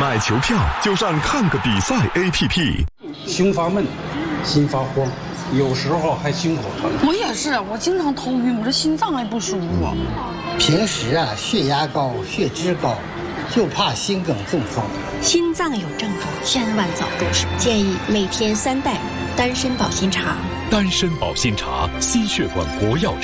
买球票就上看个比赛 APP。 胸发闷，心发慌，有时候还心口疼。 我也是，我经常头晕，我这心脏还不舒服。 平时血压高、血脂高，就怕心梗中风。 心脏有症状，千万早动手。建议每天3袋丹参保心茶。 丹参保心茶，心血管活药。